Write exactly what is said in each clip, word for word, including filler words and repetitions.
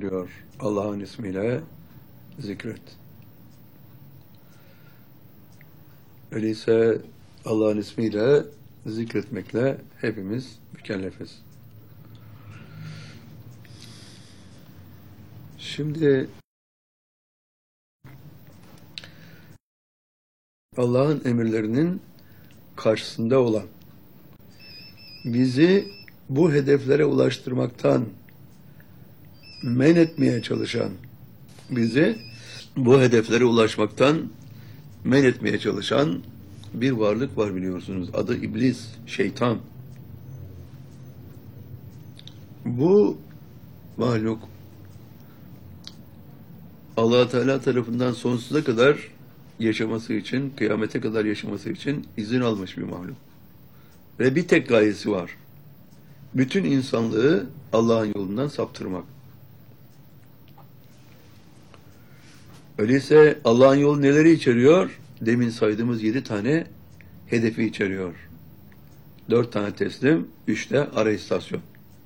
buyuruyor. Allah'ın ismiyle zikret. Öyleyse Allah'ın ismiyle zikretmekle hepimiz mükellefiz. Şimdi Allah'ın emirlerinin karşısında olan, bizi bu hedeflere ulaştırmaktan men etmeye çalışan, bizi bu hedeflere ulaşmaktan men etmeye çalışan bir varlık var biliyorsunuz. Adı iblis, şeytan. Bu mahluk Allah Teala tarafından sonsuza kadar yaşaması için, kıyamete kadar yaşaması için izin almış bir mahluk. Ve bir tek gayesi var. Bütün insanlığı Allah'ın yolundan saptırmak. Öyleyse Allah'ın yolu neleri içeriyor? Demin saydığımız yedi tane hedefi içeriyor. Dört tane teslim, üç de ara istasyon.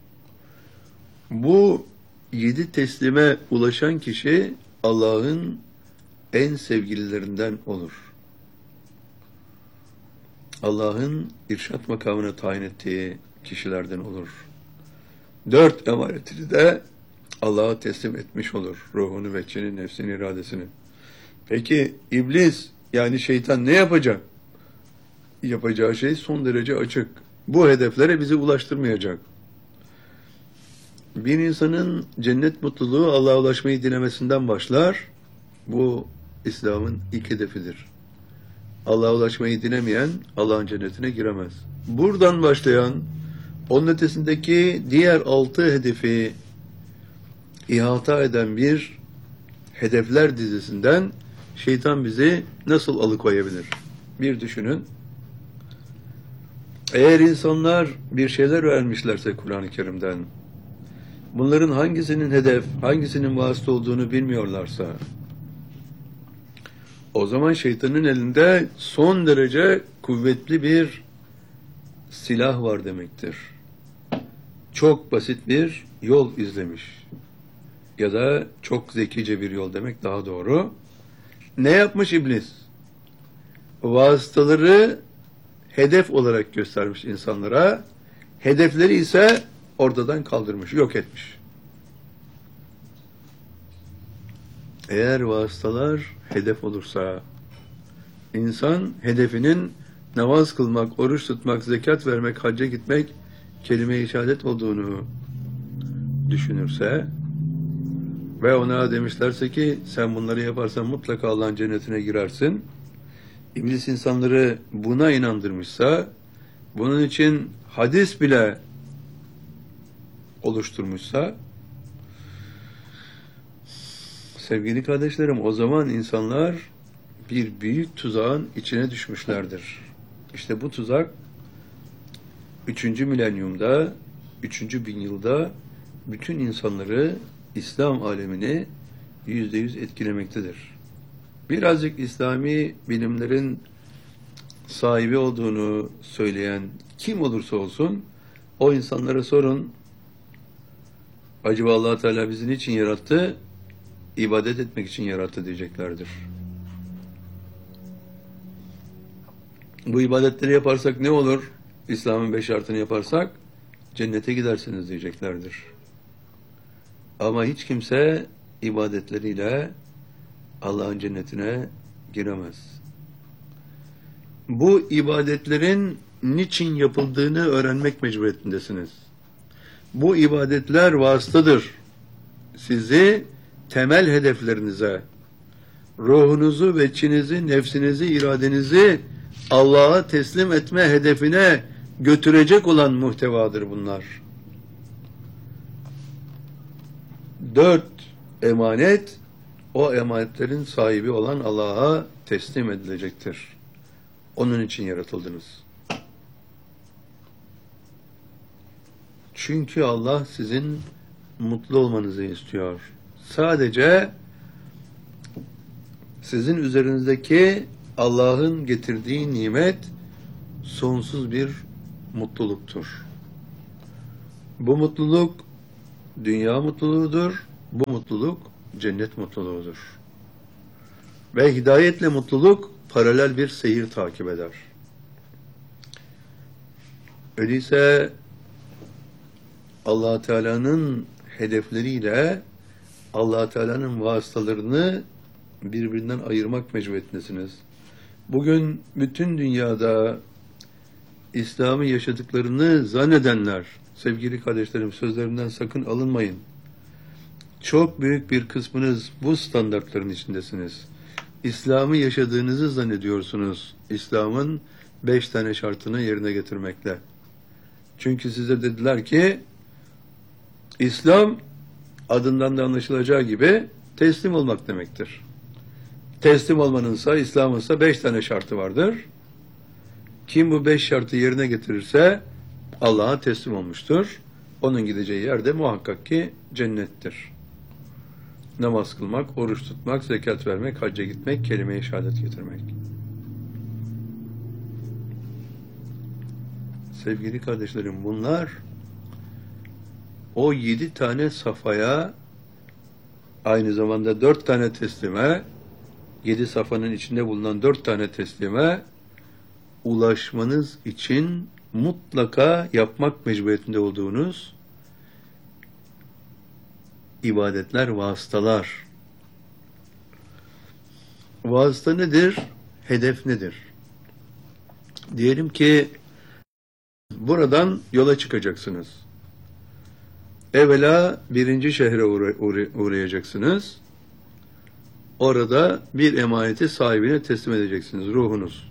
Bu yedi teslime ulaşan kişi Allah'ın en sevgililerinden olur. Allah'ın irşat makamına tayin ettiği kişilerden olur. Dört emanetini de Allah'a teslim etmiş olur. Ruhunu, veçhini, nefsini, iradesini. Peki iblis yani şeytan ne yapacak? Yapacağı şey son derece açık. Bu hedeflere bizi ulaştırmayacak. Bir insanın cennet mutluluğu Allah'a ulaşmayı dilemesinden başlar. Bu İslam'ın ilk hedefidir. Allah'a ulaşmayı dilemeyen Allah'ın cennetine giremez. Buradan başlayan onun ötesindeki diğer altı hedefi ihata eden bir hedefler dizisinden şeytan bizi nasıl alıkoyabilir? Bir düşünün. Eğer insanlar bir şeyler öğrenmişlerse Kur'an-ı Kerim'den, bunların hangisinin hedef, hangisinin vasıta olduğunu bilmiyorlarsa, o zaman şeytanın elinde son derece kuvvetli bir silah var demektir. Çok basit bir yol izlemiş. Ya da çok zekice bir yol demek daha doğru. Ne yapmış iblis? Vasıtaları hedef olarak göstermiş insanlara, hedefleri ise ortadan kaldırmış, yok etmiş. Eğer vasıtalar hedef olursa, insan hedefinin namaz kılmak, oruç tutmak, zekat vermek, hacca gitmek, kelime-i şehadet olduğunu düşünürse ve ona demişlerse ki sen bunları yaparsan mutlaka Allah'ın cennetine girersin, İblis insanları buna inandırmışsa, bunun için hadis bile oluşturmuşsa, sevgili kardeşlerim, o zaman insanlar bir büyük tuzağın içine düşmüşlerdir. İşte bu tuzak üçüncü milenyumda, üçüncü bin yılda bütün insanları, İslam alemini yüzde yüz etkilemektedir. Birazcık İslami bilimlerin sahibi olduğunu söyleyen kim olursa olsun, o insanlara sorun, acaba Allah Teala bizi niçin yarattı? İbadet etmek için yarattı diyeceklerdir. Bu ibadetleri yaparsak ne olur? İslam'ın beş şartını yaparsak cennete gidersiniz diyeceklerdir. Ama hiç kimse ibadetleriyle Allah'ın cennetine giremez. Bu ibadetlerin niçin yapıldığını öğrenmek mecburiyetindesiniz. Bu ibadetler vasıtadır. Sizi temel hedeflerinize, ruhunuzu, veçhinizi, nefsinizi, iradenizi Allah'a teslim etme hedefine götürecek olan muhtevadır bunlar. Dört emanet, o emanetlerin sahibi olan Allah'a teslim edilecektir. Onun için yaratıldınız. Çünkü Allah sizin mutlu olmanızı istiyor. Sadece sizin üzerinizdeki Allah'ın getirdiği nimet sonsuz bir mutluluktur. Bu mutluluk dünya mutluluğudur. Bu mutluluk cennet mutluluğudur. Ve hidayetle mutluluk paralel bir seyir takip eder. Öyleyse Allah Teala'nın hedefleriyle Allah Teala'nın vasıtalarını birbirinden ayırmak mecburiyetindesiniz. Bugün bütün dünyada İslam'ı yaşadıklarını zannedenler, sevgili kardeşlerim, sözlerimden sakın alınmayın. Çok büyük bir kısmınız bu standartların içindesiniz. İslam'ı yaşadığınızı zannediyorsunuz. İslam'ın beş tane şartını yerine getirmekle. Çünkü size dediler ki İslam adından da anlaşılacağı gibi teslim olmak demektir. Teslim olmanınsa, İslam'ınsa beş tane şartı vardır. Kim bu beş şartı yerine getirirse Allah'a teslim olmuştur. Onun gideceği yer de muhakkak ki cennettir. Namaz kılmak, oruç tutmak, zekat vermek, hacca gitmek, kelime-i şehadet getirmek. Sevgili kardeşlerim, bunlar o yedi tane safhaya, aynı zamanda dört tane teslime, yedi safhanın içinde bulunan dört tane teslime ulaşmanız için mutlaka yapmak mecburiyetinde olduğunuz ibadetler, vasıtalar. Vasıta nedir? Hedef nedir? Diyelim ki buradan yola çıkacaksınız. Evvela birinci şehre uğra- uğra- uğrayacaksınız. Orada bir emaneti sahibine teslim edeceksiniz, ruhunuz.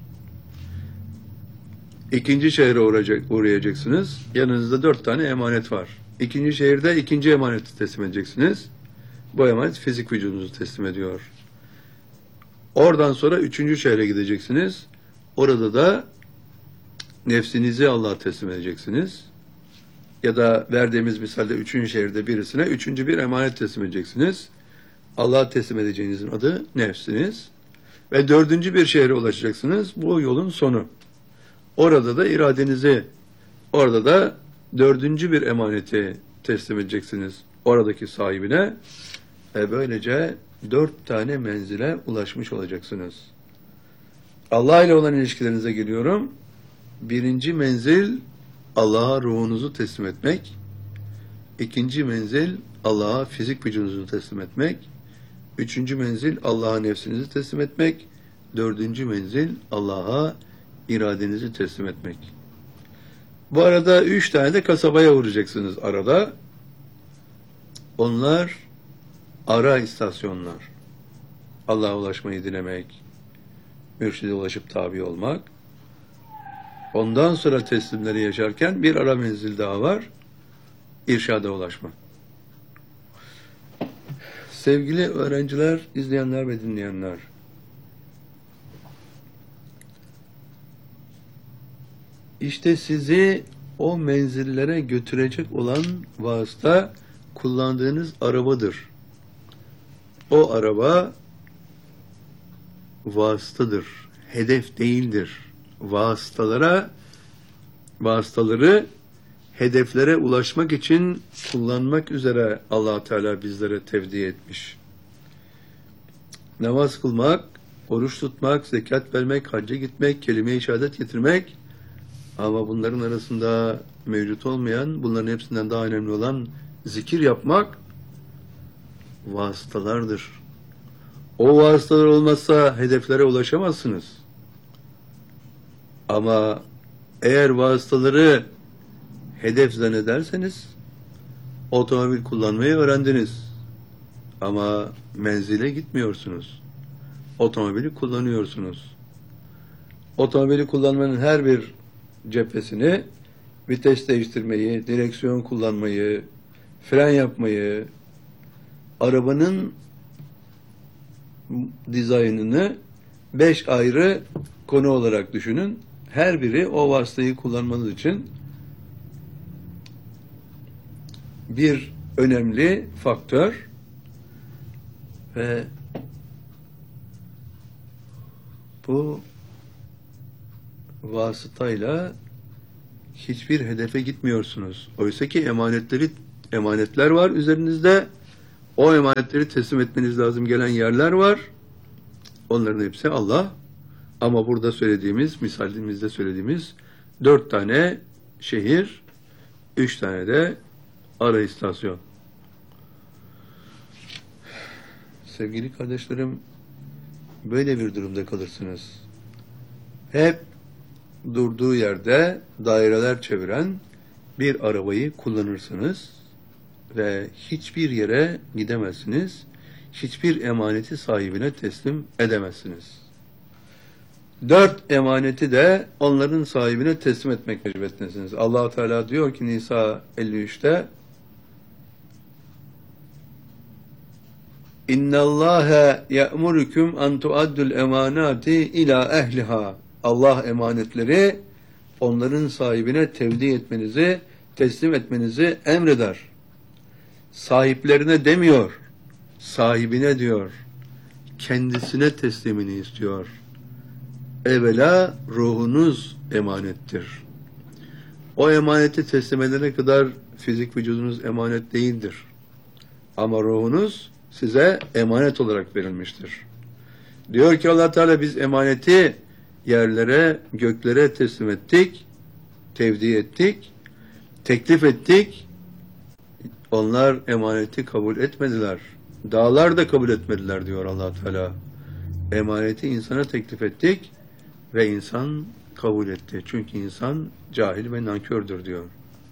İkinci şehre uğrayacak, uğrayacaksınız. Yanınızda dört tane emanet var. İkinci şehirde ikinci emaneti teslim edeceksiniz. Bu emanet fizik vücudunuzu teslim ediyor. Oradan sonra üçüncü şehre gideceksiniz. Orada da nefsinizi Allah'a teslim edeceksiniz. Ya da verdiğimiz misalde üçüncü şehirde birisine üçüncü bir emanet teslim edeceksiniz. Allah'a teslim edeceğinizin adı nefsiniz. Ve dördüncü bir şehre ulaşacaksınız. Bu yolun sonu. Orada da iradenizi, orada da dördüncü bir emaneti teslim edeceksiniz oradaki sahibine. Ve böylece dört tane menzile ulaşmış olacaksınız. Allah ile olan ilişkilerinize geliyorum. Birinci menzil Allah'a ruhunuzu teslim etmek. İkinci menzil Allah'a fizik vücudunuzu teslim etmek. Üçüncü menzil Allah'a nefsinizi teslim etmek. Dördüncü menzil Allah'a iradenizi teslim etmek. Bu arada üç tane de kasabaya uğrayacaksınız arada. Onlar ara istasyonlar. Allah'a ulaşmayı dilemek, mürşide ulaşıp tabi olmak. Ondan sonra teslimleri yaşarken bir ara menzil daha var. İrşada ulaşmak. Sevgili öğrenciler, izleyenler ve dinleyenler, İşte sizi o menzillere götürecek olan vasıta kullandığınız arabadır. O araba vasıtadır, hedef değildir. Vasıtalara, vasıtaları hedeflere ulaşmak için kullanmak üzere Allah Teala bizlere tevdi etmiş. Namaz kılmak, oruç tutmak, zekat vermek, hacca gitmek, kelime-i şehadet getirmek, ama bunların arasında mevcut olmayan, bunların hepsinden daha önemli olan zikir yapmak vasıtalardır. O vasıtalar olmazsa hedeflere ulaşamazsınız. Ama eğer vasıtaları hedef zannederseniz otomobil kullanmayı öğrendiniz. Ama menzile gitmiyorsunuz. Otomobili kullanıyorsunuz. Otomobili kullanmanın her bir cephesini, vites değiştirmeyi, direksiyon kullanmayı, fren yapmayı, arabanın dizaynını beş ayrı konu olarak düşünün. Her biri o vasıtayı kullanmanız için bir önemli faktör ve bu vasıtayla hiçbir hedefe gitmiyorsunuz. Oysa ki emanetleri, emanetler var üzerinizde. O emanetleri teslim etmeniz lazım gelen yerler var. Onların hepsi Allah. Ama burada söylediğimiz, misalimizde söylediğimiz dört tane şehir, üç tane de ara istasyon. Sevgili kardeşlerim, böyle bir durumda kalırsınız. Hep durduğu yerde daireler çeviren bir arabayı kullanırsınız ve hiçbir yere gidemezsiniz. Hiçbir emaneti sahibine teslim edemezsiniz. Dört emaneti de onların sahibine teslim etmek mecburiyetindesiniz. Allah-u Teala diyor ki Nisa elli üçte İnna Allaha ya'murukum en tu'addul emanati ila ehliha. Allah emanetleri onların sahibine tevdi etmenizi, teslim etmenizi emreder. Sahiplerine demiyor, sahibine diyor. Kendisine teslimini istiyor. Evvela ruhunuz emanettir. O emaneti teslim edene kadar fizik vücudunuz emanet değildir. Ama ruhunuz size emanet olarak verilmiştir. Diyor ki Allah Teala biz emaneti yerlere, göklere teslim ettik, tevdi ettik, teklif ettik. Onlar emaneti kabul etmediler. Dağlar da kabul etmediler diyor Allah Teala. Emaneti insana teklif ettik ve insan kabul etti. Çünkü insan cahil ve nankördür diyor.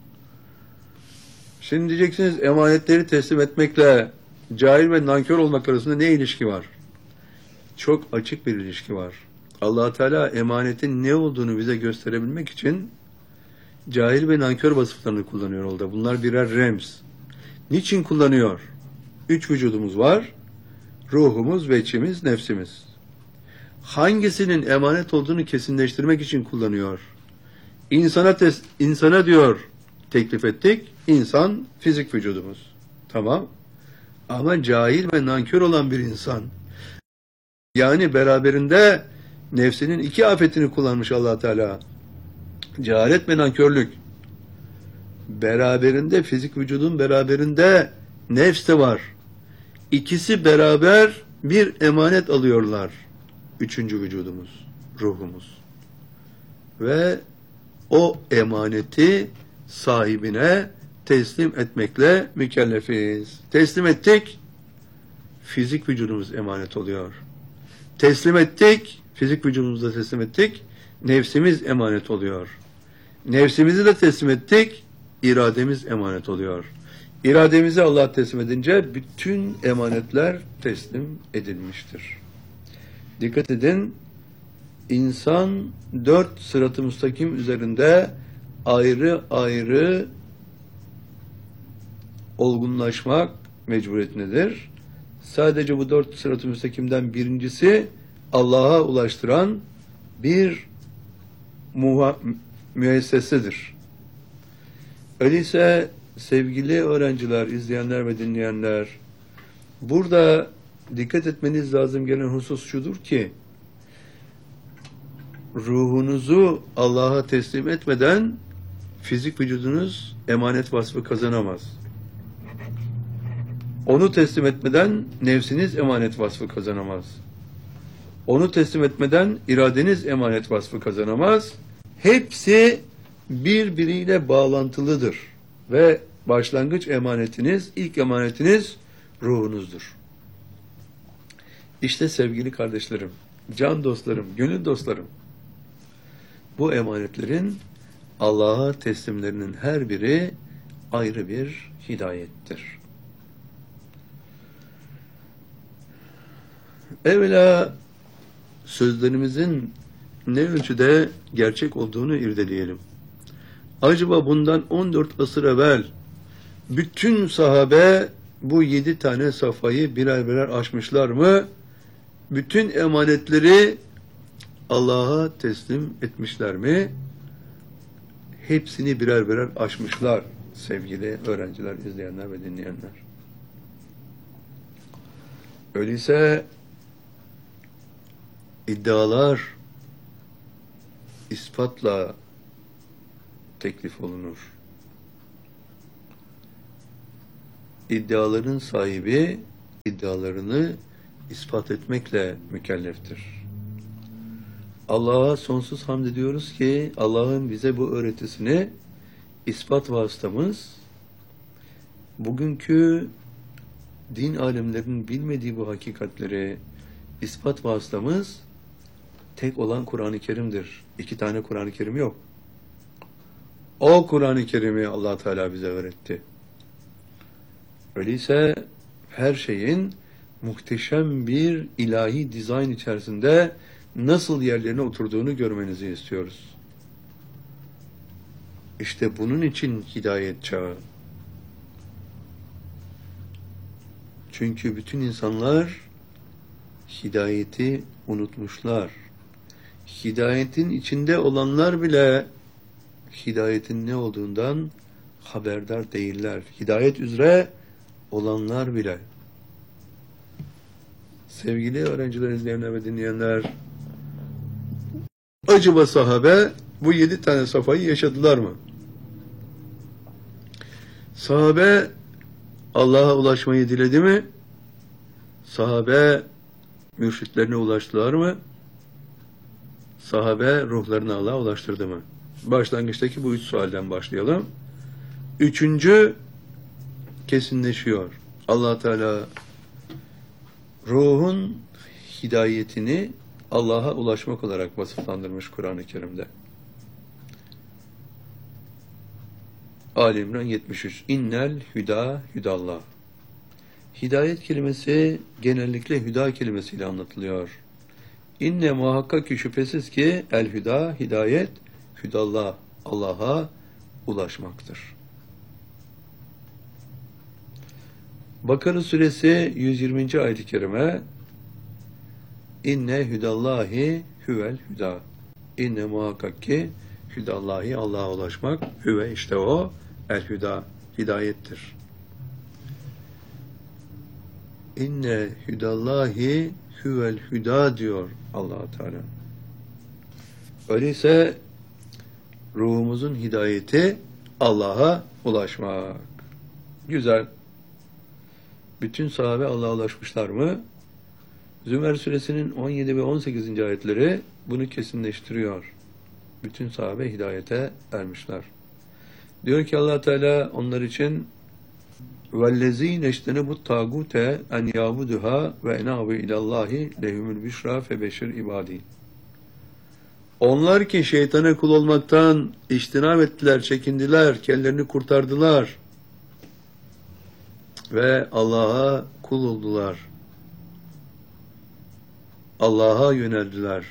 Şimdi diyeceksiniz emanetleri teslim etmekle cahil ve nankör olmak arasında ne ilişki var? Çok açık bir ilişki var. Allah Teala emanetin ne olduğunu bize gösterebilmek için cahil ve nankör vasıflarını kullanıyor orada. Bunlar birer remz. Niçin kullanıyor? Üç vücudumuz var. Ruhumuz ve içimiz, nefsimiz. Hangisinin emanet olduğunu kesinleştirmek için kullanıyor. İnsana, tes insana diyor teklif ettik. İnsan fizik vücudumuz. Tamam. Ama cahil ve nankör olan bir insan. Yani beraberinde nefsinin iki afetini kullanmış Allah Teala. Cehalet ve nankörlük. Beraberinde fizik vücudun beraberinde nefs de var. İkisi beraber bir emanet alıyorlar. Üçüncü vücudumuz, ruhumuz. Ve o emaneti sahibine teslim etmekle mükellefiz. Teslim ettik, fizik vücudumuz emanet oluyor. Teslim ettik, fizik vücudumuzu da teslim ettik, nefsimiz emanet oluyor. Nefsimizi de teslim ettik, irademiz emanet oluyor. İrademizi Allah teslim edince bütün emanetler teslim edilmiştir. Dikkat edin, insan dört sırat-ı müstakim üzerinde ayrı ayrı olgunlaşmak mecburiyetindedir. Sadece bu dört sırat-ı müstakimden birincisi Allah'a ulaştıran bir müessesedir. Öyleyse sevgili öğrenciler, izleyenler ve dinleyenler, burada dikkat etmeniz lazım gelen husus şudur ki, ruhunuzu Allah'a teslim etmeden fizik vücudunuz emanet vasfı kazanamaz. Onu teslim etmeden nefsiniz emanet vasfı kazanamaz. Onu teslim etmeden iradeniz emanet vasfı kazanamaz. Hepsi birbiriyle bağlantılıdır. Ve başlangıç emanetiniz, ilk emanetiniz ruhunuzdur. İşte sevgili kardeşlerim, can dostlarım, gönül dostlarım, bu emanetlerin Allah'a teslimlerinin her biri ayrı bir hidayettir. Evvela sözlerimizin ne ölçüde gerçek olduğunu irdeleyelim. Acaba bundan on dört asır evvel bütün sahabe bu yedi tane safhayı birer birer aşmışlar mı? Bütün emanetleri Allah'a teslim etmişler mi? Hepsini birer birer aşmışlar sevgili öğrenciler, izleyenler ve dinleyenler. Öyleyse iddialar ispatla teklif olunur. iddiaların sahibi iddialarını ispat etmekle mükelleftir. Allah'a sonsuz hamd ediyoruz ki Allah'ın bize bu öğretisini ispat vasıtamız, bugünkü din alimlerinin bilmediği bu hakikatleri ispat vasıtamız tek olan Kur'an-ı Kerim'dir. İki tane Kur'an-ı Kerim yok. O Kur'an-ı Kerim'i Allah Teala bize öğretti. Öyleyse her şeyin muhteşem bir ilahi dizayn içerisinde nasıl yerlerine oturduğunu görmenizi istiyoruz. İşte bunun için hidayet çağı. Çünkü bütün insanlar hidayeti unutmuşlar. Hidayetin içinde olanlar bile hidayetin ne olduğundan haberdar değiller. Hidayet üzere olanlar bile. Sevgili öğrenciler, izleyenler ve dinleyenler, acaba sahabe bu yedi tane safhayı yaşadılar mı? Sahabe Allah'a ulaşmayı diledi mi? Sahabe mürşitlerine ulaştılar mı? Sahabe ruhlarını Allah'a ulaştırdı mı? Başlangıçtaki bu üç sualden başlayalım. Üçüncü kesinleşiyor. Allah Teala ruhun hidayetini Allah'a ulaşmak olarak vasıflandırmış Kur'an-ı Kerim'de. Ali İmran yetmiş üç. İnnel hüda hüdallah. Hidayet kelimesi genellikle hüda kelimesiyle anlatılıyor. İnne muhakkak ki şüphesiz ki el hüda, hidayet, hüdallah, Allah'a ulaşmaktır. Bakara suresi yüz yirminci ayet-i kerime İnne hüdallahi hüvel hüda. İnne muhakkak ki hüdallahi, Allah'a ulaşmak, hüve işte o, el hüda, hidayettir. İnne hüdallahi hüvel hüda diyor Allah Teala. Öyleyse ruhumuzun hidayeti Allah'a ulaşmak. Güzel. Bütün sahabe Allah'a ulaşmışlar mı? Zümer suresinin on yedi ve on sekizinci ayetleri bunu kesinleştiriyor. Bütün sahabe hidayete ermişler. Diyor ki Allah Teala onlar için وَالَّذ۪ينَ اجْتَنَبُوا الطَّاغُوتَ اَنْ يَعْبُدُهَا وَاَنَابُوا اِلَى اللّٰهِ لَهُمُ الْبِشْرَى فَبَشِّرْ ibadi. Onlar ki şeytana kul olmaktan içtinab ettiler, çekindiler, kendilerini kurtardılar ve Allah'a kul oldular. Allah'a yöneldiler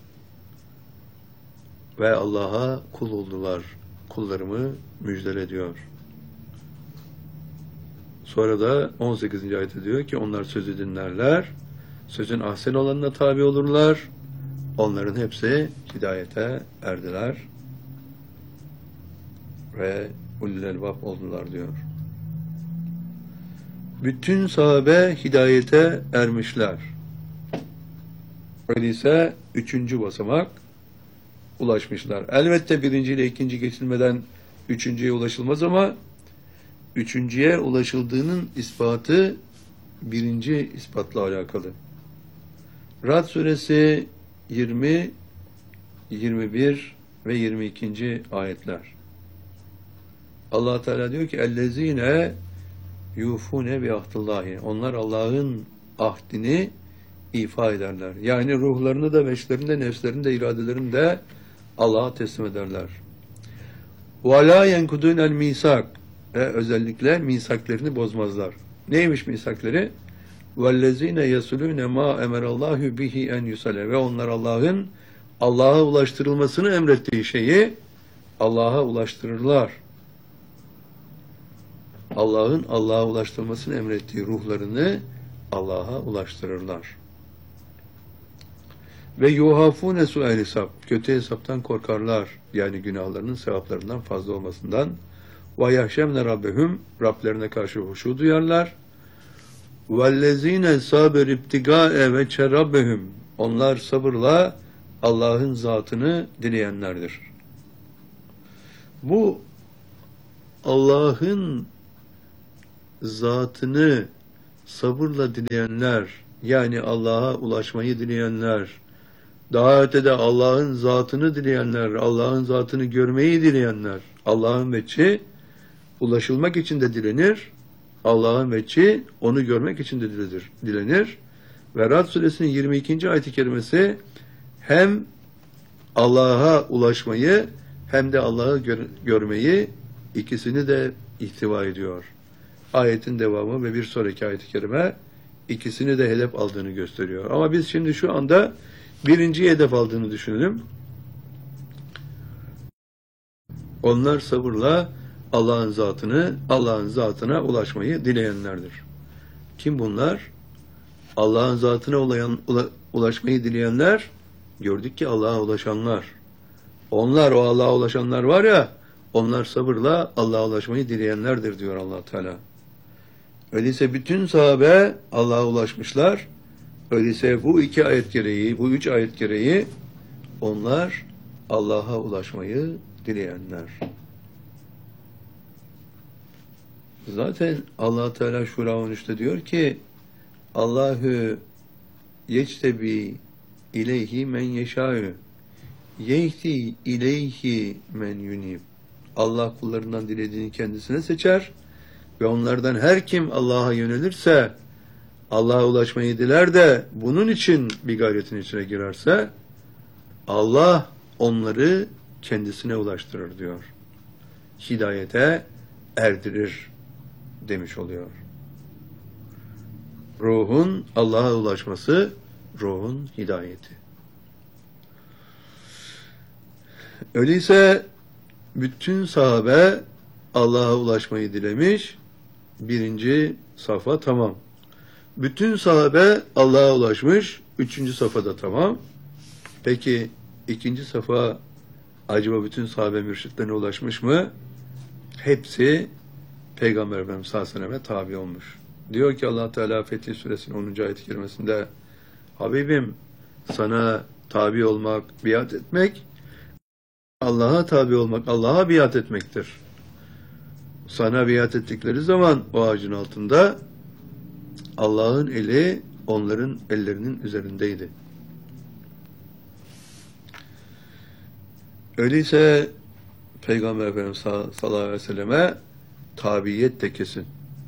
ve Allah'a kul oldular. Kullarımı müjdele diyor. Sonra da on sekizinci ayette diyor ki onlar sözü dinlerler, sözün ahsen olanına tabi olurlar, onların hepsi hidayete erdiler ve ulul elbab oldular diyor. Bütün sahabe hidayete ermişler. Öyleyse üçüncü basamak ulaşmışlar. Elbette birinci ile ikinci geçilmeden üçüncüye ulaşılmaz ama üçüncüye ulaşıldığının ispatı birinci ispatla alakalı. Ra'd suresi yirmi, yirmi bir ve yirmi ikinci ayetler. Allah Teala diyor ki ellezine yufune bi ahdillahi. Onlar Allah'ın ahdini ifa ederler. Yani ruhlarını da, beşlerini de, nefslerini de, iradelerini de Allah'a teslim ederler. Ve la yenkudunel misak. Ve özellikle misaklerini bozmazlar. Neymiş misakleri? وَالَّذ۪ينَ يَسُلُونَ مَا اَمَرَ اللّٰهُ بِهِ اَنْ يُسَلَ. Ve onlar Allah'ın Allah'a ulaştırılmasını emrettiği şeyi Allah'a ulaştırırlar. Allah'ın Allah'a ulaştırılmasını emrettiği ruhlarını Allah'a ulaştırırlar. Ve yuhafune su'el hesap. Kötü hesaptan korkarlar. Yani günahlarının sevaplarından fazla olmasından. Ve yahşemne rabbehum. Rablerine karşı huşu duyarlar. Vellezine saber ibtigae ve çerabbehum. Onlar sabırla Allah'ın zatını dileyenlerdir. Bu Allah'ın zatını sabırla dileyenler, yani Allah'a ulaşmayı dileyenler, daha ötede Allah'ın zatını dileyenler, Allah'ın zatını görmeyi dileyenler, Allah'ın veçi ulaşılmak için de dilenir, Allah'ın veçi onu görmek için de dilenir. dilenir. Ve Ra'd suresinin yirmi ikinci ayet-i kerimesi hem Allah'a ulaşmayı hem de Allah'ı gör görmeyi ikisini de ihtiva ediyor. Ayetin devamı ve bir sonraki ayet-i kerime ikisini de hedef aldığını gösteriyor. Ama biz şimdi şu anda birinciyi hedef aldığını düşünelim. Onlar sabırla Allah'ın zatını, Allah'ın zatına ulaşmayı dileyenlerdir. Kim bunlar? Allah'ın zatına ulayan, ula, ulaşmayı dileyenler, gördük ki Allah'a ulaşanlar. Onlar, o Allah'a ulaşanlar var ya, onlar sabırla Allah'a ulaşmayı dileyenlerdir diyor Allah Teala. Öyleyse bütün sahabe Allah'a ulaşmışlar. Öyleyse bu iki ayet gereği, bu üç ayet gereği onlar Allah'a ulaşmayı dileyenler. Zaten Allah Teala Şura on üçte diyor ki Allahu yectebi ileyhi men yeşâ'ü yehdi ileyhi men yunib. Allah kullarından dilediğini kendisine seçer ve onlardan her kim Allah'a yönelirse, Allah'a ulaşmayı diler de bunun için bir gayretin içine girerse Allah onları kendisine ulaştırır diyor. Hidayete erdirir demiş oluyor. Ruhun Allah'a ulaşması, ruhun hidayeti. Öyleyse bütün sahabe Allah'a ulaşmayı dilemiş. Birinci safa tamam. Bütün sahabe Allah'a ulaşmış. Üçüncü safhada tamam. Peki ikinci safa acaba bütün sahabe mürşitlerine ulaşmış mı? Hepsi Peygamber Efendimiz sallallahu aleyhi ve selleme tabi olmuş. Diyor ki Allah Teala Fetih Suresinin onuncu ayet-i kerimesinde Habibim sana tabi olmak, biat etmek, Allah'a tabi olmak, Allah'a biat etmektir. Sana biat ettikleri zaman o ağacın altında Allah'ın eli onların ellerinin üzerindeydi. Öyleyse Peygamber Efendimiz sallallahu aleyhi ve selleme tabiyet de kesin.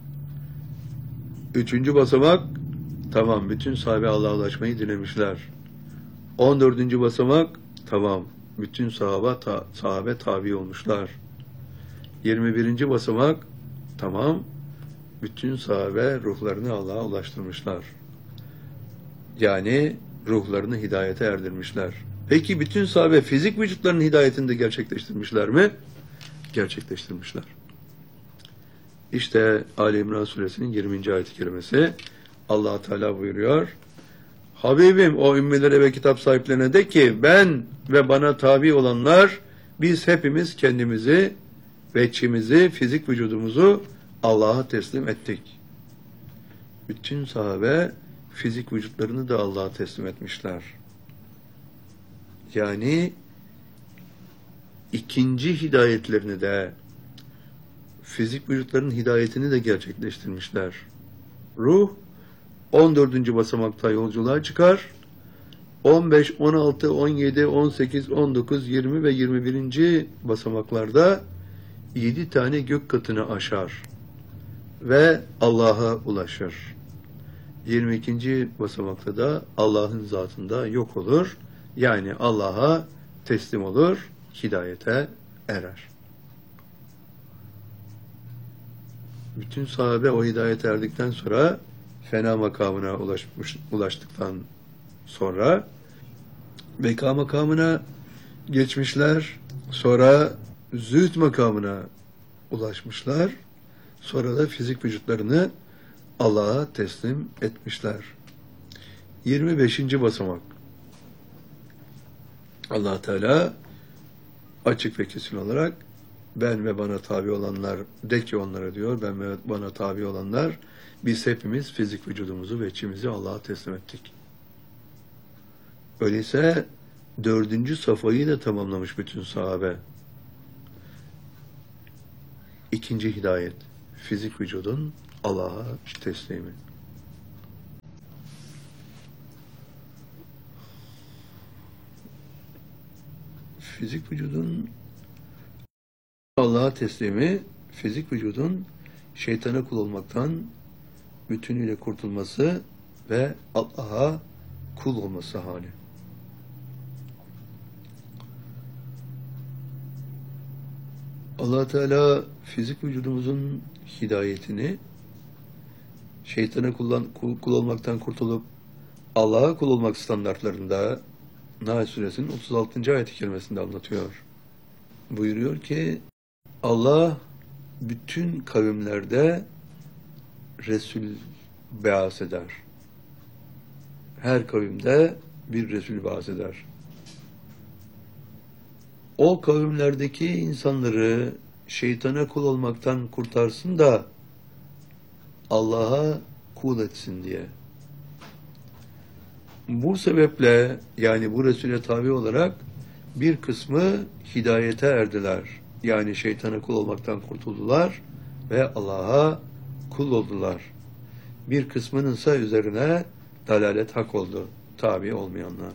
Üçüncü basamak, tamam bütün sahabe Allah'a ulaşmayı dilemişler. On dördüncü basamak, tamam bütün sahabe, ta, sahabe tabi olmuşlar. Yirmi birinci basamak, tamam bütün sahabe ruhlarını Allah'a ulaştırmışlar. Yani ruhlarını hidayete erdirmişler. Peki bütün sahabe fizik vücutlarının hidayetini de gerçekleştirmişler mi? Gerçekleştirmişler. İşte Ali İmran Suresinin yirminci ayet-i kerimesi Allah Teala buyuruyor. Habibim o ümmelere ve kitap sahiplerine de ki ben ve bana tabi olanlar biz hepimiz kendimizi veçimizi, fizik vücudumuzu Allah'a teslim ettik. Bütün sahabe fizik vücutlarını da Allah'a teslim etmişler. Yani ikinci hidayetlerini de fizik vücutların hidayetini de gerçekleştirmişler. Ruh on dördüncü basamakta yolculuğa çıkar. on beş, on altı, on yedi, on sekiz, on dokuz, yirmi ve yirmi birinci basamaklarda yedi tane gök katını aşar ve Allah'a ulaşır. yirmi ikinci basamakta da Allah'ın zatında yok olur. Yani Allah'a teslim olur, hidayete erer. Bütün sahabe o hidayete erdikten sonra fena makamına ulaşmış, ulaştıktan sonra beka makamına geçmişler, sonra zühd makamına ulaşmışlar, sonra da fizik vücutlarını Allah'a teslim etmişler. yirmi beşinci basamak. Allah Teala açık ve kesin olarak ben ve bana tabi olanlar de ki onlara diyor, ben ve bana tabi olanlar biz hepimiz fizik vücudumuzu ve içimizi Allah'a teslim ettik. Öyleyse dördüncü safhayı da tamamlamış bütün sahabe. İkinci hidayet, fizik vücudun Allah'a teslimi. Fizik vücudun Allah'a teslimi, fizik vücudun şeytana kul olmaktan bütünüyle kurtulması ve Allah'a kul olması hali. Allah Teala fizik vücudumuzun hidayetini şeytana kullan, kul, kul olmaktan kurtulup Allah'a kul olmak standartlarında Nahl Suresinin otuz altıncı ayet-i kerimesinde anlatıyor. Buyuruyor ki Allah bütün kavimlerde Resul beas eder. Her kavimde bir Resul beas eder. O kavimlerdeki insanları şeytana kul olmaktan kurtarsın da Allah'a kul etsin diye. Bu sebeple yani bu Resul'e tabi olarak bir kısmı hidayete erdiler. Yani şeytana kul olmaktan kurtuldular ve Allah'a kul oldular. Bir kısmının ise üzerine dalalet hak oldu. Tabi olmayanlar.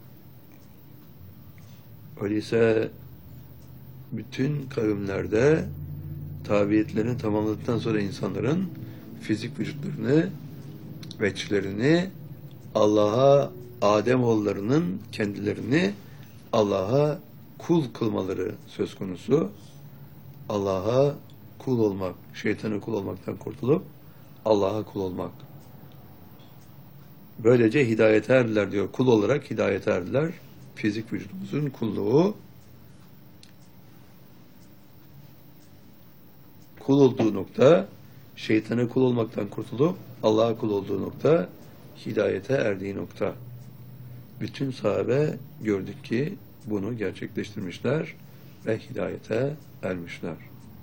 Öyleyse bütün kavimlerde tabiyetlerini tamamladıktan sonra insanların fizik vücutlarını, veçlerini Allah'a, Ademoğullarının kendilerini Allah'a kul kılmaları söz konusu. Allah'a kul olmak, şeytana kul olmaktan kurtulup Allah'a kul olmak. Böylece hidayete erdiler diyor. Kul olarak hidayete erdiler. Fizik vücudumuzun kulluğu, kul olduğu nokta, şeytana kul olmaktan kurtulup Allah'a kul olduğu nokta, hidayete erdiği nokta. Bütün sahabe gördük ki bunu gerçekleştirmişler ve hidayete ermişler.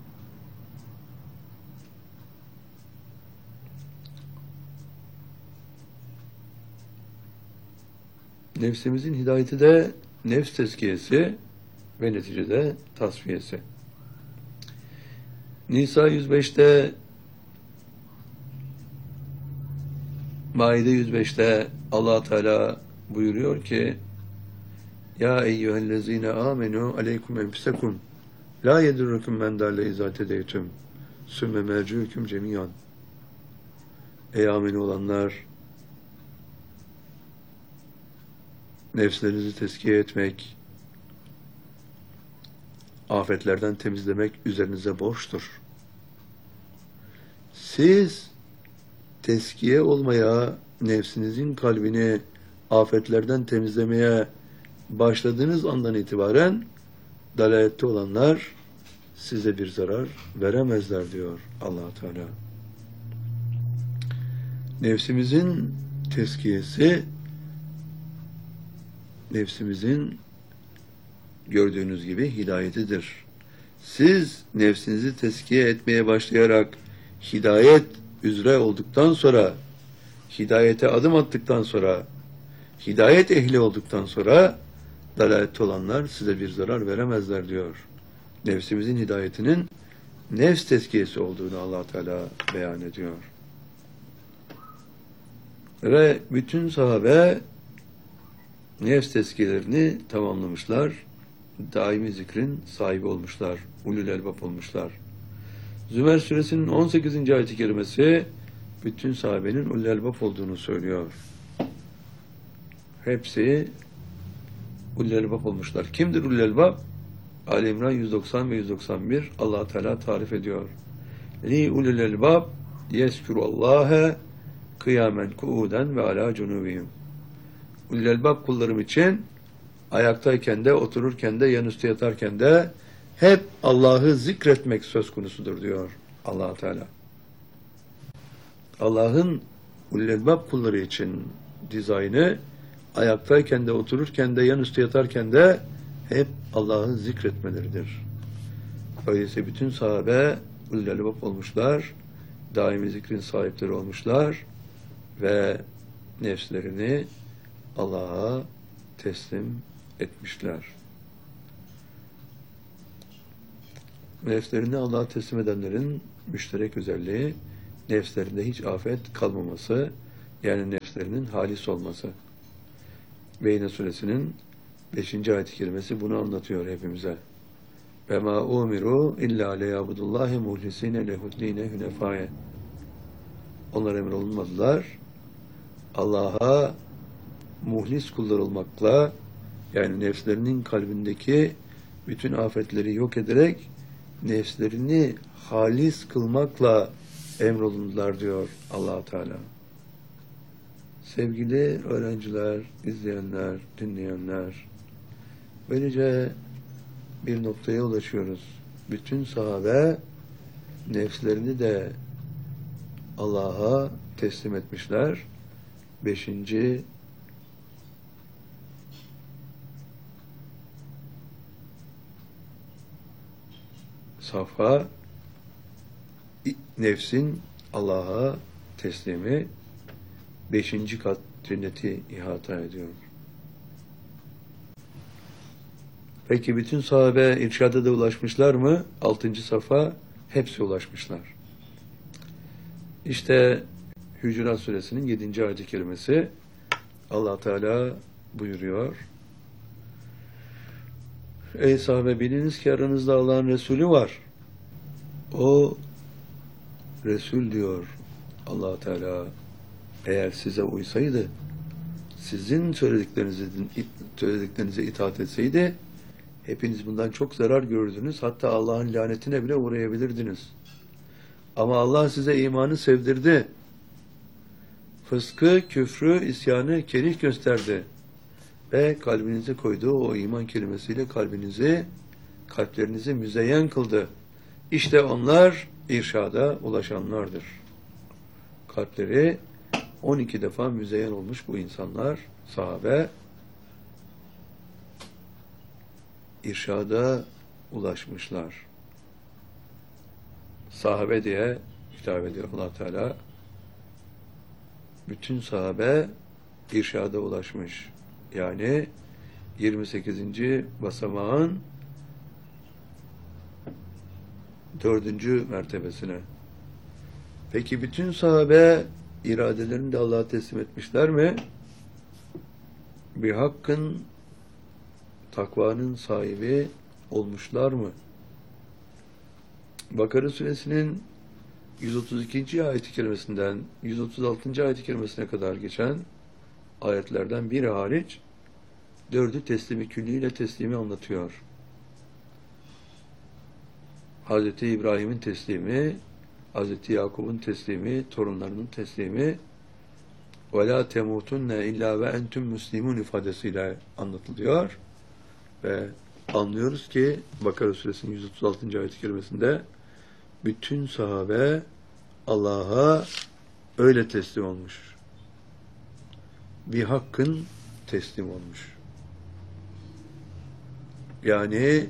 Nefsimizin hidayeti de nefs tezkiyesi ve neticede tasfiyesi. Nisa yüz beşte Maide yüz beşte Allah Teala buyuruyor ki Ya eyyühellezine amenu aleykum enfisekum la yedurrukum men dalle izâ tedeytüm sümme mercûküm cemiyan. Ey amin olanlar, nefslerinizi tezkiye etmek, afetlerden temizlemek üzerinize borçtur. Siz tezkiye olmaya, nefsinizin kalbini afetlerden temizlemeye başladığınız andan itibaren dalalette olanlar size bir zarar veremezler diyor Allah Teala. Nefsimizin tezkiyesi, nefsimizin gördüğünüz gibi hidayetidir. Siz nefsinizi tezkiye etmeye başlayarak hidayet üzere olduktan sonra, hidayete adım attıktan sonra, hidayet ehli olduktan sonra dalalette olanlar size bir zarar veremezler diyor. Nefsimizin hidayetinin nefs tezkiyesi olduğunu Allah Teala beyan ediyor. Ve bütün sahabe nefs tezkiyelerini tamamlamışlar. Daimi zikrin sahibi olmuşlar. Ulul elbab olmuşlar. Zümer suresinin on sekizinci ayet-i kerimesi bütün sahabenin ulul elbab olduğunu söylüyor. Hepsi ulul elbab olmuşlar. Kimdir ulul elbab? Ali İmran yüz doksan ve yüz doksan bir Allah Teala tarif ediyor. Li ulul elbab yezkurullâhe kıyamen kuuden ve ala cunubihim. Ulul elbab kullarım için ayaktayken de, otururken de, yanüstü yatarken de hep Allah'ı zikretmek söz konusudur diyor Allah Teala. Allah'ın ulul elbab kulları için dizaynı ayaktayken de, otururken de, yanüstü yatarken de hep Allah'ı zikretmeleridir. Öyleyse bütün sahabe ulul elbab olmuşlar, daimi zikrin sahipleri olmuşlar ve nefslerini Allah'a teslim etmişler. Nefslerini Allah'a teslim edenlerin müşterek özelliği nefslerinde hiç afet kalmaması, yani nefslerinin halis olması. Beyne suresinin beşinci ayet-i kerimesi bunu anlatıyor hepimize. Ve ma umiru illa liyabudullahi muhlisine lehuddine hunefaye. Onlar emrolunmadılar. Allah'a muhlis kullar olmakla, yani nefslerinin kalbindeki bütün afetleri yok ederek nefslerini halis kılmakla emrolundular diyor Allah Teala. Sevgili öğrenciler, izleyenler, dinleyenler, böylece bir noktaya ulaşıyoruz. Bütün sahabe nefslerini de Allah'a teslim etmişler. Beşinci safha, nefsin Allah'a teslimi, beşinci kat cenneti ihata ediyor. Peki bütün sahabe irşada da ulaşmışlar mı? Altıncı safha, hepsi ulaşmışlar. İşte Hücurat Suresinin yedinci ayet-i kerimesi, Allah Teala buyuruyor: Ey sahabe, biliniz ki aranızda Allah'ın Resulü var. O Resul diyor Allah Teala, eğer size uysaydı, sizin söylediklerinize, söylediklerinize itaat etseydi, hepiniz bundan çok zarar görürdünüz. Hatta Allah'ın lanetine bile uğrayabilirdiniz. Ama Allah size imanı sevdirdi. Fıskı, küfrü, isyanı kerih gösterdi. Ve kalbinize koyduğu o iman kelimesiyle kalbinizi, kalplerinizi müzeyyen kıldı. İşte onlar irşada ulaşanlardır. Kalpleri on iki defa müzeyyen olmuş bu insanlar, sahabe, irşada ulaşmışlar. Sahabe diye hitap ediyor Allah Teala. Bütün sahabe irşada ulaşmış. Yani yirmi sekizinci basamağın dördüncü mertebesine. Peki bütün sahabe iradelerini de Allah'a teslim etmişler mi? Bir hakkın, takvanın sahibi olmuşlar mı? Bakara suresinin yüz otuz ikinci ayet-i kerimesinden yüz otuz altıncı ayet-i kerimesine kadar geçen ayetlerden biri hariç dördü teslimi külliyle teslimi anlatıyor. Hazreti İbrahim'in teslimi, Hazreti Yakub'un teslimi, torunlarının teslimi, وَلَا تَمُوتُنَّ اِلَّا وَاَنْتُمْ مُسْلِمُونَ ifadesiyle anlatılıyor. Ve anlıyoruz ki Bakara suresinin yüz otuz altıncı ayet-i kerimesinde bütün sahabe Allah'a öyle teslim olmuş. Bir hakkın teslim olmuş. Yani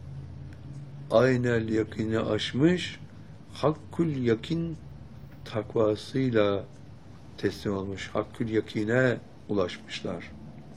aynel yakini aşmış, hakkul yakin takvasıyla teslim olmuş. Hakkul yakine ulaşmışlar.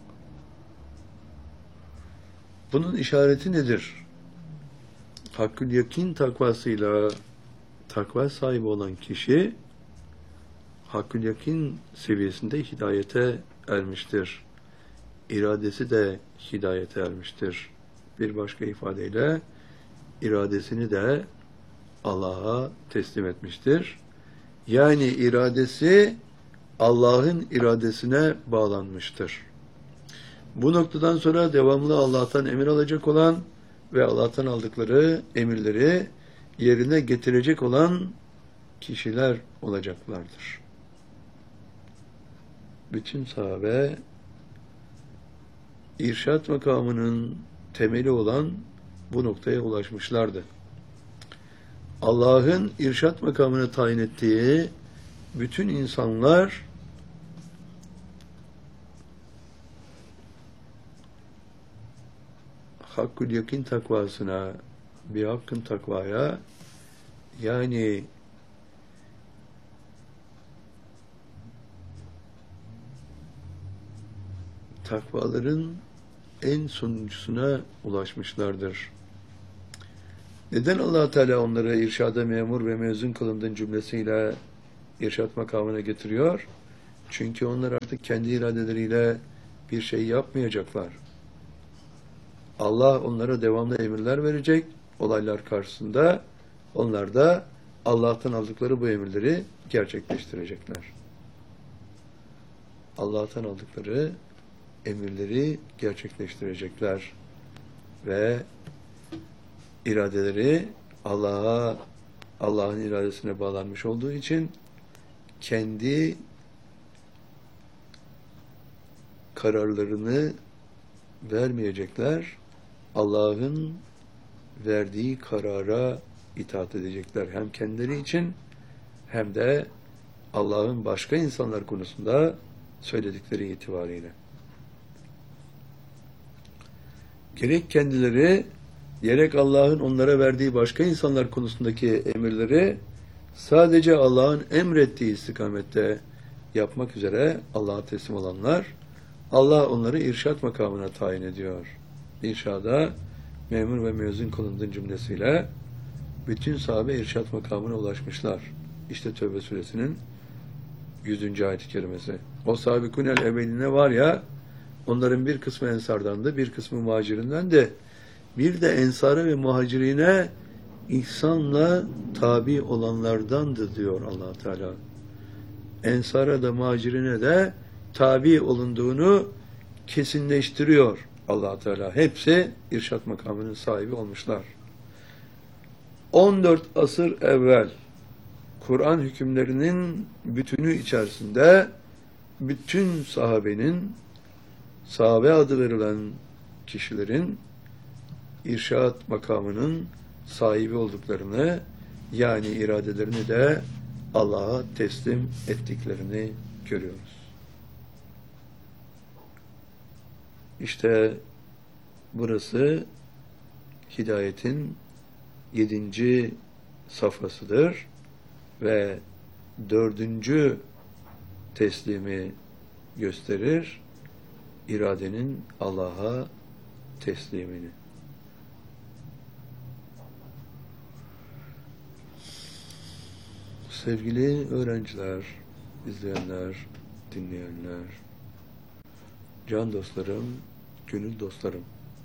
Bunun işareti nedir? Hakkul yakin takvasıyla takva sahibi olan kişi hakkul yakin seviyesinde hidayete ermiştir. İradesi de hidayete ermiştir. Bir başka ifadeyle iradesini de Allah'a teslim etmiştir. Yani iradesi Allah'ın iradesine bağlanmıştır. Bu noktadan sonra devamlı Allah'tan emir alacak olan ve Allah'tan aldıkları emirleri yerine getirecek olan kişiler olacaklardır. Bütün sahabe irşat makamının temeli olan bu noktaya ulaşmışlardı. Allah'ın irşat makamını tayin ettiği bütün insanlar hakkul yakin takvasına, bir hakkın takvaya, yani takvaların en sonuncusuna ulaşmışlardır. Neden Allah Teala onları irşada memur ve mezun kılındığın cümlesiyle irşat makamına getiriyor. Çünkü onlar artık kendi iradeleriyle bir şey yapmayacaklar. Allah onlara devamlı emirler verecek. Olaylar karşısında onlar da Allah'tan aldıkları bu emirleri gerçekleştirecekler. Allah'tan aldıkları emirleri gerçekleştirecekler. Ve iradeleri Allah'a, Allah'ın iradesine bağlanmış olduğu için kendi kararlarını vermeyecekler. Allah'ın verdiği karara itaat edecekler. Hem kendileri için hem de Allah'ın başka insanlar konusunda söyledikleri itibariyle. Gerek kendileri, gerek Allah'ın onlara verdiği başka insanlar konusundaki emirleri sadece Allah'ın emrettiği istikamette yapmak üzere Allah'a teslim olanlar, Allah onları irşat makamına tayin ediyor. İrşada memur ve müezzin kılındığın cümlesiyle bütün sahabe irşat makamına ulaşmışlar. İşte Tevbe suresinin yüzüncü ayet-i kerimesi. O sabikunel evveline var ya, onların bir kısmı ensardandı, bir kısmı muhacirinden de, bir de ensara ve muhacirine ihsanla tabi olanlardandı diyor Allah Teala. Ensara da muhacirine de tabi olunduğunu kesinleştiriyor Allah Teala. Hepsi irşat makamının sahibi olmuşlar. on dört asır evvel Kur'an hükümlerinin bütünü içerisinde bütün sahabenin, sahabe adı verilen kişilerin irşat makamının sahibi olduklarını, yani iradelerini de Allah'a teslim ettiklerini görüyoruz. İşte burası hidayetin yedinci safhasıdır ve dördüncü teslimi gösterir, iradenin Allah'a teslimini. Sevgili öğrenciler, izleyenler, dinleyenler, can dostlarım, gönül dostlarım.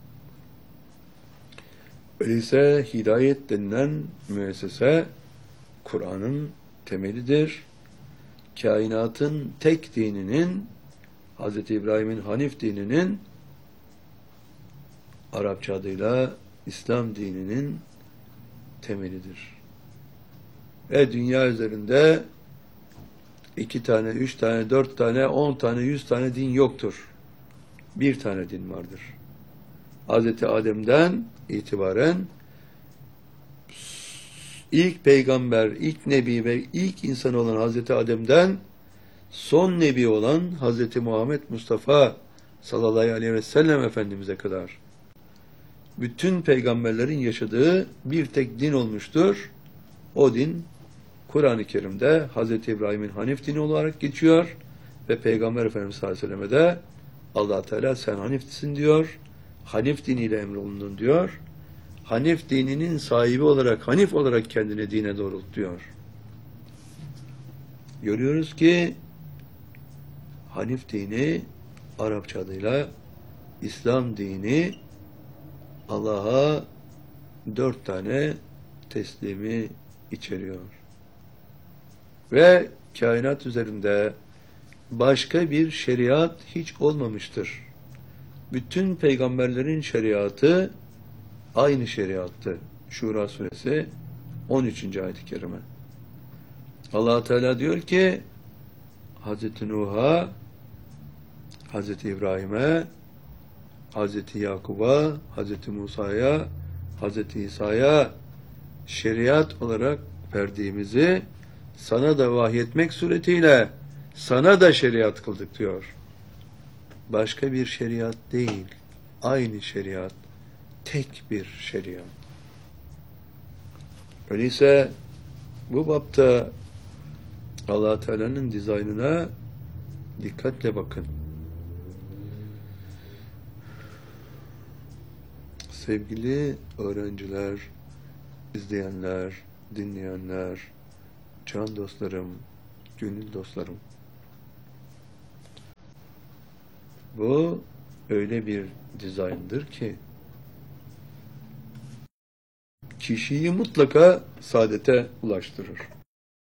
Öyleyse hidayet denilen müessese Kur'an'ın temelidir. Kainatın tek dininin, Hz. İbrahim'in Hanif dininin, Arapça adıyla İslam dininin temelidir. Ve dünya üzerinde iki tane, üç tane, dört tane, on tane, yüz tane din yoktur. Bir tane din vardır. Hz. Adem'den itibaren ilk peygamber, ilk nebi ve ilk insan olan Hz. Adem'den son nebi olan Hz. Muhammed Mustafa sallallahu aleyhi ve sellem Efendimiz'e kadar bütün peygamberlerin yaşadığı bir tek din olmuştur. O din Kur'an-ı Kerim'de Hz. İbrahim'in Hanif dini olarak geçiyor ve Peygamber Efendimiz sallallahu aleyhi ve sellem'e de Allah Teala sen Hanif'sin diyor. Hanif diniyle emrolundun diyor. Hanif dininin sahibi olarak, Hanif olarak kendini dine doğrultuyor. Görüyoruz ki Hanif dini Arapça adıyla İslam dini Allah'a dört tane teslimi içeriyor. Ve kainat üzerinde başka bir şeriat hiç olmamıştır. Bütün peygamberlerin şeriatı aynı şeriattı. Şura suresi on üçüncü ayet-i kerime. Allah Teala diyor ki Hazreti Nuh'a, Hazreti İbrahim'e, Hazreti Yakub'a, Hazreti Musa'ya, Hazreti İsa'ya şeriat olarak verdiğimizi sana da vahyetmek suretiyle sana da şeriat kıldık diyor. Başka bir şeriat değil, aynı şeriat, tek bir şeriat. Öyleyse bu bapta Allah Teala'nın dizaynına dikkatle bakın. Sevgili öğrenciler, izleyenler, dinleyenler, can dostlarım, gönül dostlarım. Bu öyle bir dizayndır ki kişiyi mutlaka saadete ulaştırır.